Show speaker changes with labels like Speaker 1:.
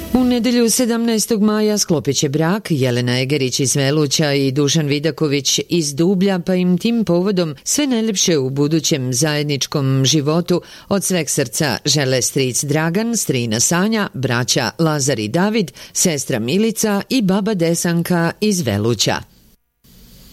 Speaker 1: U nedelju 17. maja sklopit će brak Jelena Egerić iz Veluća i Dušan Vidaković iz Dublja, pa im tim povodom sve najlepše u budućem zajedničkom životu od sveg srca žele stric Dragan, strina Sanja, braća Lazar i David, sestra Milica i baba Desanka iz Veluća.